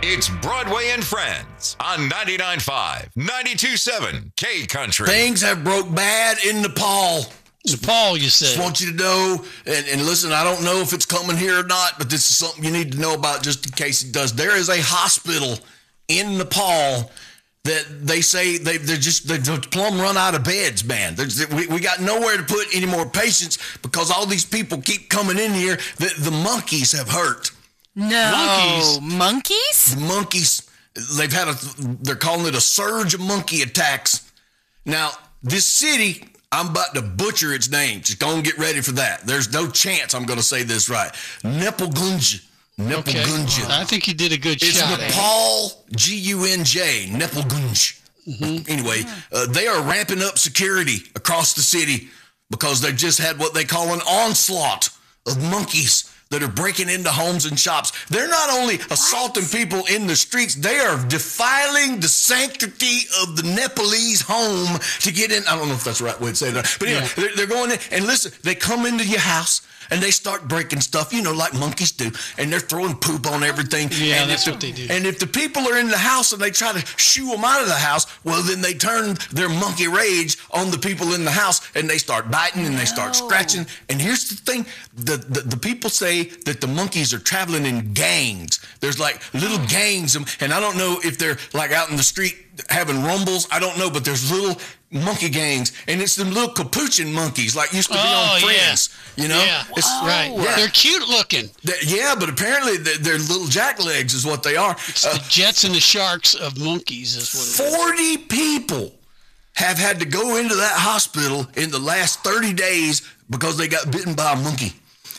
It's Broadway and Friends on 99.5, 92.7 K Country. Things have broke bad in Nepal. Nepal, you said. Just want you to know, and listen, I don't know if it's coming here or not, but this is something you need to know about just in case it does. There is a hospital in Nepal that they say they're plumb run out of beds, man. We got nowhere to put any more patients because all these people keep coming in here that the monkeys have hurt. No. Monkeys? The monkeys, they're calling it a surge of monkey attacks. Now, this city, I'm about to butcher its name. Just go and get ready for that. There's no chance I'm going to say this right. Nepalgunj. Okay. I think you did a good shot. It's Nepal, G-U-N-J, Nepalgunj. Mm-hmm. Anyway, they are ramping up security across the city because they just had what they call an onslaught of monkeys that are breaking into homes and shops. They're not only assaulting people in the streets, they are defiling the sanctity of the Nepalese home to get in. I don't know if that's the right way to say that. But anyway, they're going in, and listen, they come into your house, and they start breaking stuff, like monkeys do, and they're throwing poop on everything. Yeah, and that's what they do. And if the people are in the house and they try to shoo them out of the house, well, then they turn their monkey rage on the people in the house, and they start biting and they start scratching. And here's the thing, the people say that the monkeys are traveling in gangs. There's like little gangs, and I don't know if they're like out in the street having rumbles. I don't know, but there's little monkey gangs, and it's them little capuchin monkeys like used to be on Friends. Yeah. It's right. Yeah. They're cute looking. But apparently they're little jacklegs is what they are. It's the Jets and the Sharks of monkeys is what it is. 40 people have had to go into that hospital in the last 30 days because they got bitten by a monkey.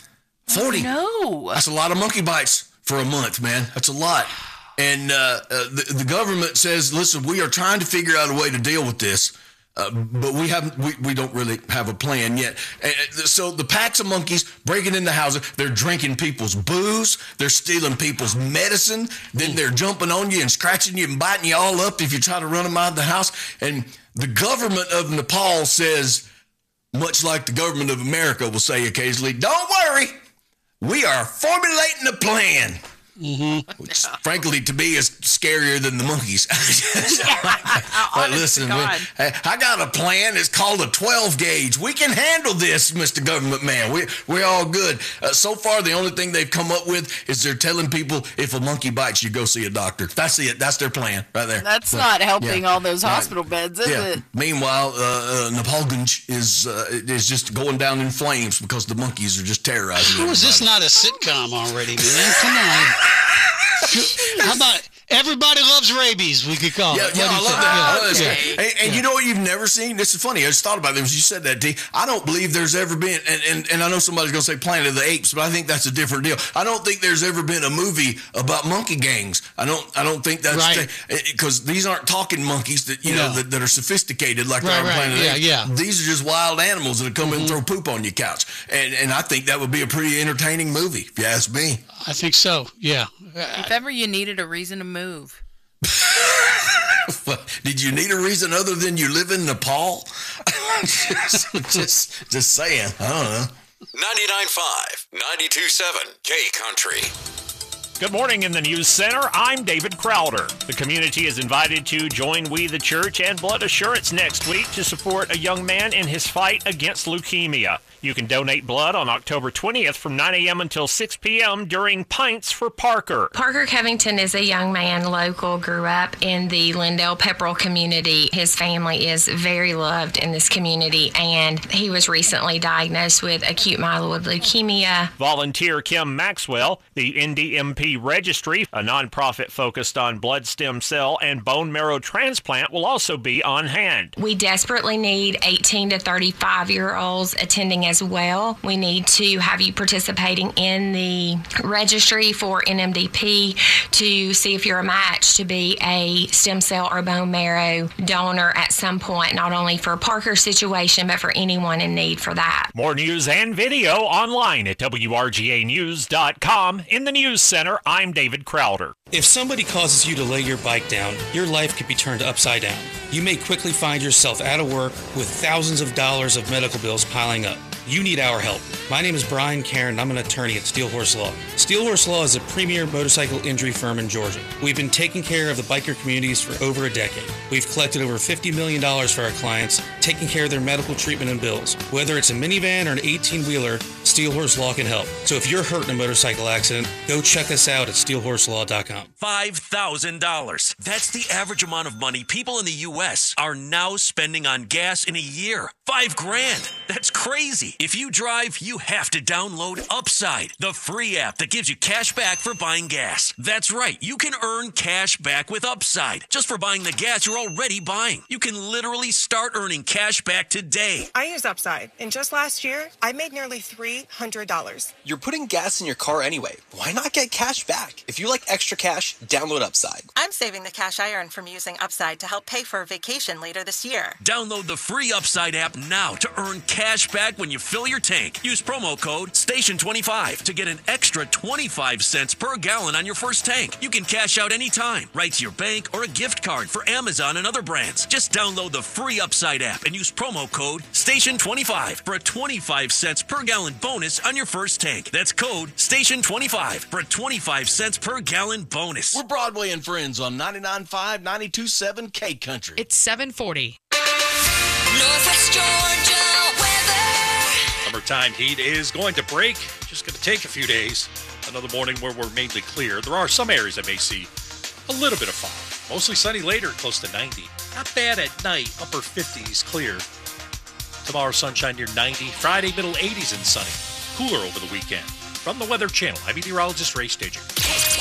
40. Oh, no. That's a lot of monkey bites for a month, man. That's a lot. And the government says, listen, we are trying to figure out a way to deal with this. But we don't really have a plan yet. So the packs of monkeys breaking into houses, they're drinking people's booze, they're stealing people's medicine, then they're jumping on you and scratching you and biting you all up if you try to run them out of the house. And the government of Nepal says, much like the government of America will say occasionally, don't worry, we are formulating a plan. Mm-hmm. Which, frankly, to me is scarier than the monkeys. But listen, I got a plan. It's called a 12 gauge. We can handle this, Mr. Government Man. We're all good. So far, the only thing they've come up with is they're telling people if a monkey bites you, go see a doctor. That's it. That's their plan right there. That's not helping all those hospital beds, is it? Meanwhile, Nepalgunj is just going down in flames because the monkeys are just terrorizing. How is this not a sitcom already, man? Come on. How about Everybody Loves Rabies, we could call it. Yeah, I love that. And you know what you've never seen? This is funny. I just thought about this. You said that, D. I don't believe there's ever been, and I know somebody's going to say Planet of the Apes, but I think that's a different deal. I don't think there's ever been a movie about monkey gangs. I don't think that's right. Because these aren't talking monkeys that that are sophisticated like they're on Planet of the Apes. Yeah. These are just wild animals that come in and throw poop on your couch. And I think that would be a pretty entertaining movie, if you ask me. I think so, yeah. If ever you needed a reason to move. Did you need a reason other than you live in Nepal? just saying. I don't know. 99.5, 92.7 K Country. Good morning in the News Center. I'm David Crowder. The community is invited to join We the Church and Blood Assurance next week to support a young man in his fight against leukemia. You can donate blood on October 20th from 9 a.m. until 6 p.m. during Pints for Parker. Parker Covington is a young man, local, grew up in the Lindell Pepperell community. His family is very loved in this community, and he was recently diagnosed with acute myeloid leukemia. Volunteer Kim Maxwell, the NDMP Registry, a nonprofit focused on blood stem cell and bone marrow transplant, will also be on hand. We desperately need 18 to 35-year-olds attending as well. We need to have you participating in the registry for NMDP to see if you're a match to be a stem cell or bone marrow donor at some point, not only for Parker's situation, but for anyone in need for that. More news and video online at WRGAnews.com. In the News Center, I'm David Crowder. If somebody causes you to lay your bike down, your life could be turned upside down. You may quickly find yourself out of work with thousands of dollars of medical bills piling up. You need our help. My name is Brian Cairn, and I'm an attorney at Steel Horse Law. Steel Horse Law is a premier motorcycle injury firm in Georgia. We've been taking care of the biker communities for over a decade. We've collected over $50 million for our clients, taking care of their medical treatment and bills. Whether it's a minivan or an 18-wheeler, Steel Horse Law can help. So if you're hurt in a motorcycle accident, go check us out at steelhorselaw.com. $5,000. That's the average amount of money people in the U.S. are now spending on gas in a year. $5,000. That's crazy. If you drive, you have to download Upside, the free app that gives you cash back for buying gas. That's right. You can earn cash back with Upside just for buying the gas you're already buying. You can literally start earning cash back today. I use Upside, and just last year, I made nearly $300. You're putting gas in your car anyway. Why not get cash back? If you like extra cash, download Upside. I'm saving the cash I earn from using Upside to help pay for a vacation later this year. Download the free Upside app now to earn cash back when you fill your tank. Use promo code STATION25 to get an extra 25 cents per gallon on your first tank. You can cash out anytime, right to your bank or a gift card for Amazon and other brands. Just download the free Upside app and use promo code STATION25 for a 25 cents per gallon bonus on your first tank. That's code STATION25 for a 25 cents per gallon bonus. We're Broadway and Friends on 99.5, 92.7 K Country. It's 7:40. Northwest Georgia weather. Summertime heat is going to break. Just going to take a few days. Another morning where we're mainly clear. There are some areas that may see a little bit of fog. Mostly sunny later, close to 90. Not bad at night, upper 50s clear. Tomorrow, sunshine near 90. Friday, middle 80s and sunny. Cooler over the weekend. From the Weather Channel, I'm meteorologist Ray Stager.